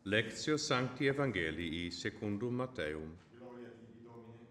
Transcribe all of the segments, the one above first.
Lectio Sancti Evangelii secundum Matteum. Gloria tibi, Domine.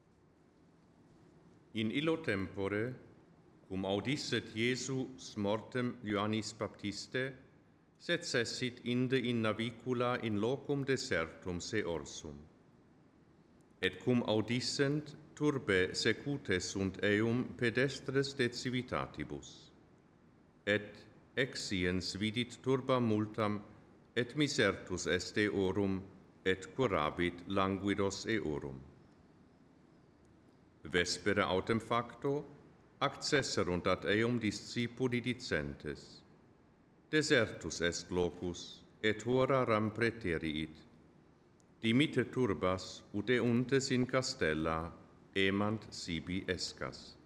In illo tempore, cum audisset Iesus mortem Ioannis Baptiste, sed cessit inde in navicula in locum desertum se orsum. Et cum audissent, turbe secute sunt eum pedestres de civitatibus. Et exciens vidit turba multam, et misertus est eorum, et curabit languidos eorum. Vespere autem facto, accesserunt ad eum discipuli dicentes, desertus est locus, et hora ram preteriit. Dimite turbas, ut euntes in castella, emant sibi escas.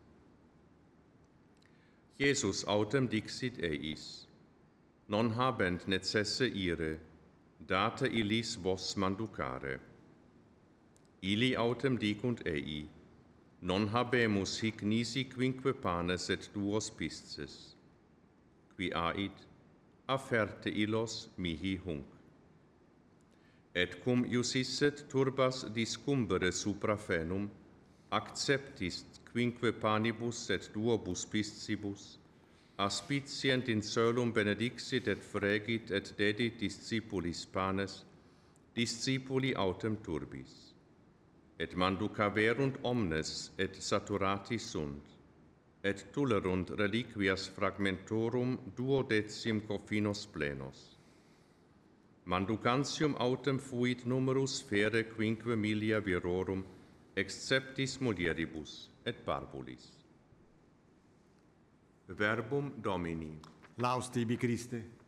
Iesus autem dixit eis, non habent necesse ire, date illis vos manducare. Ili autem dicunt ei, non habemus hic nisi quinque panes et duos pisces. Qui ait, afferte illos mihi hunc. Et cum iusisset turbas discumbere supra fenum, acceptis quinque panibus et duobus piscibus, aspicient in solum benedixit et fregit et dedit discipulis panes, discipuli autem turbis. Et manducaverunt omnes et saturati sunt, et tulerunt reliquias fragmentorum 12 coffinos plenos. Manducantium autem fuit numerus fere quinque milia virorum, exceptis mulieribus et parvulis. Verbum Domini. Laus tibi, Christe.